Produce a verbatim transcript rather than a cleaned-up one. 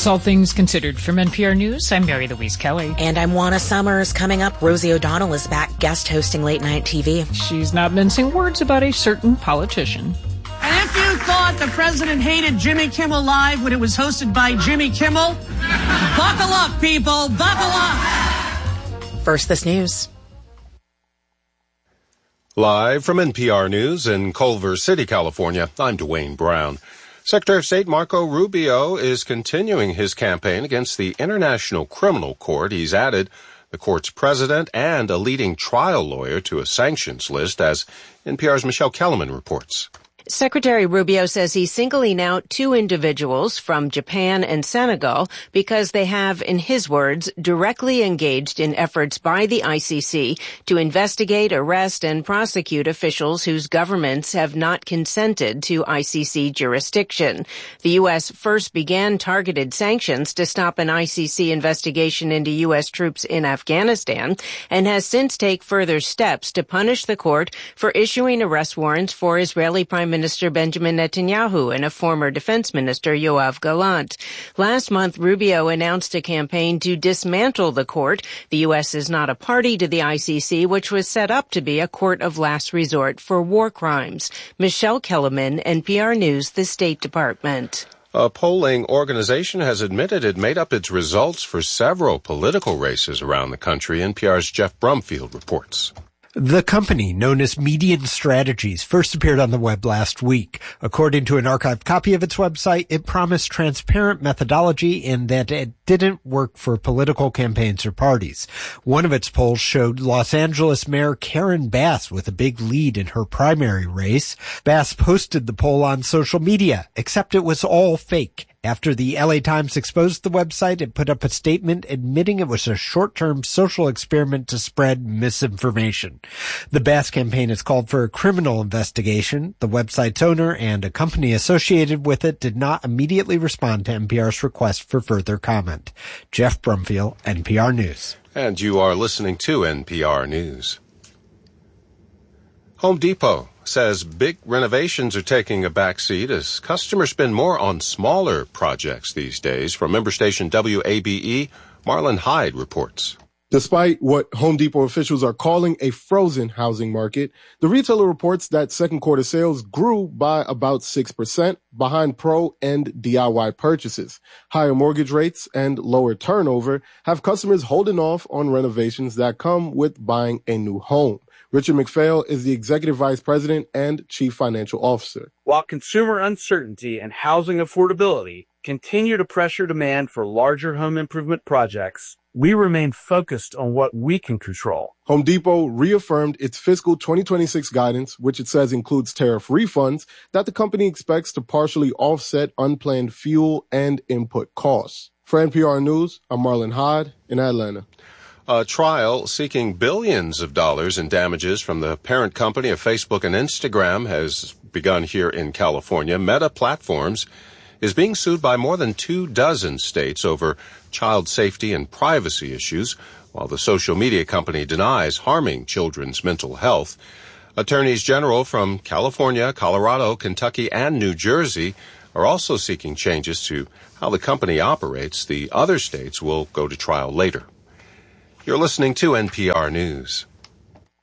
That's All Things Considered. From N P R News, I'm Mary Louise Kelly. And I'm Juana Summers. Coming up, Rosie O'Donnell is back guest hosting late night T V. She's not mincing words about a certain politician. And if you thought the president hated Jimmy Kimmel Live when it was hosted by Jimmy Kimmel, buckle up, people, buckle up. First, this news. Live from N P R News in Culver City, California, I'm Dwayne Brown. Secretary of State Marco Rubio is continuing his campaign against the International Criminal Court. He's added the court's president and a leading trial lawyer to a sanctions list, as N P R's Michelle Kellerman reports. Secretary Rubio says he's singling out two individuals from Japan and Senegal because they have, in his words, directly engaged in efforts by the I C C to investigate, arrest, and prosecute officials whose governments have not consented to I C C jurisdiction. The U S first began targeted sanctions to stop an I C C investigation into U S troops in Afghanistan and has since taken further steps to punish the court for issuing arrest warrants for Israeli Prime Minister Benjamin Netanyahu and a former defense minister, Yoav Gallant. Last month, Rubio announced a campaign to dismantle the court. The U S is not a party to the I C C, which was set up to be a court of last resort for war crimes. Michelle Kellerman, N P R News, the State Department. A polling organization has admitted it made up its results for several political races around the country. N P R's Jeff Brumfield reports. The company, known as Median Strategies, first appeared on the web last week. According to an archived copy of its website, it promised transparent methodology in that it didn't work for political campaigns or parties. One of its polls showed Los Angeles Mayor Karen Bass with a big lead in her primary race. Bass posted the poll on social media, except it was all fake. After the L A Times exposed the website, it put up a statement admitting it was a short-term social experiment to spread misinformation. The Bass campaign has called for a criminal investigation. The website's owner and a company associated with it did not immediately respond to N P R's request for further comment. Jeff Brumfield, N P R News. And you are listening to N P R News. Home Depot says big renovations are taking a backseat as customers spend more on smaller projects these days. From member station W A B E, Marlon Hyde reports. Despite what Home Depot officials are calling a frozen housing market, the retailer reports that second quarter sales grew by about six percent behind pro and D I Y purchases. Higher mortgage rates and lower turnover have customers holding off on renovations that come with buying a new home. Richard McPhail is the Executive Vice President and Chief Financial Officer. While consumer uncertainty and housing affordability continue to pressure demand for larger home improvement projects, we remain focused on what we can control. Home Depot reaffirmed its fiscal twenty twenty-six guidance, which it says includes tariff refunds that the company expects to partially offset unplanned fuel and input costs. For N P R News, I'm Marlon Hyde in Atlanta. A trial seeking billions of dollars in damages from the parent company of Facebook and Instagram has begun here in California. Meta Platforms is being sued by more than two dozen states over child safety and privacy issues, while the social media company denies harming children's mental health. Attorneys general from California, Colorado, Kentucky, and New Jersey are also seeking changes to how the company operates. The other states will go to trial later. You're listening to N P R News.